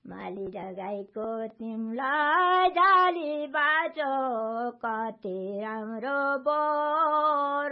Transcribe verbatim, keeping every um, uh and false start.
माली र गाईको तिमलाई जाली बाँचो कति राम्रो बोल